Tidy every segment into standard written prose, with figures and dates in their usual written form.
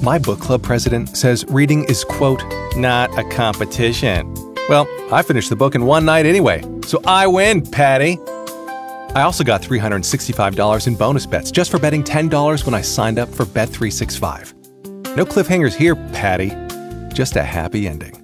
My book club president says reading is, quote, not a competition. Well, I finished the book in one night anyway, so I win, Patty. I also got $365 in bonus bets just for betting $10 when I signed up for Bet365. No cliffhangers here, Patty. Just a happy ending.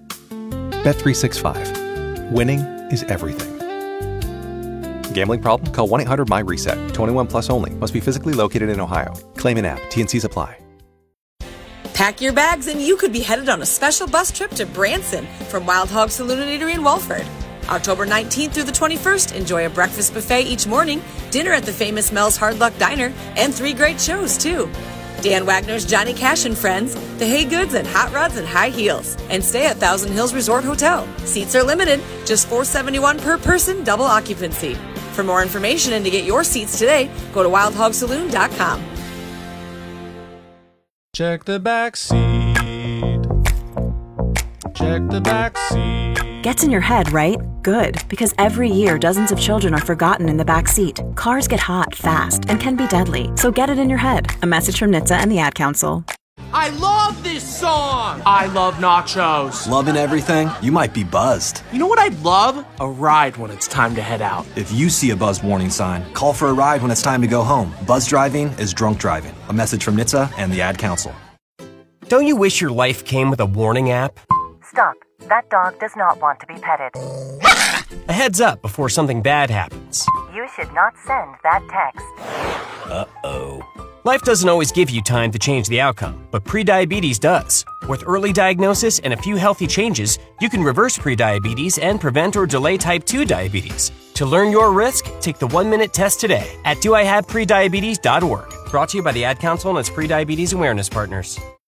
Bet365. Winning is everything. Gambling problem? Call 1-800-MY-RESET. 21 plus only. Must be physically located in Ohio. Claim in app. T&Cs apply. Pack your bags and you could be headed on a special bus trip to Branson from Wild Hog Saloon and Eatery in Walford. October 19th through the 21st, enjoy a breakfast buffet each morning, dinner at the famous Mel's Hard Luck Diner, and 3 great shows, too. Dan Wagner's Johnny Cash and Friends, The Hay Goods, and Hot Rods and High Heels. And stay at Thousand Hills Resort Hotel. Seats are limited, just $471 per person, double occupancy. For more information and to get your seats today, go to wildhogsaloon.com. Check the back seat. Check the back seat. Gets in your head, right? Good, because every year dozens of children are forgotten in the back seat. Cars get hot fast and can be deadly, so get it in your head. A message from NHTSA and the Ad Council. I love this song! I love nachos. Loving everything? You might be buzzed. You know what I'd love? A ride when it's time to head out. If you see a buzzed warning sign, call for a ride when it's time to go home. Buzz driving is drunk driving. A message from NHTSA and the Ad Council. Don't you wish your life came with a warning app? Stop. That dog does not want to be petted. A heads up before something bad happens. You should not send that text. Uh-oh. Life doesn't always give you time to change the outcome, but prediabetes does. With early diagnosis and a few healthy changes, you can reverse prediabetes and prevent or delay type 2 diabetes. To learn your risk, take the 1-minute test today at doihaveprediabetes.org. Brought to you by the Ad Council and its prediabetes awareness partners.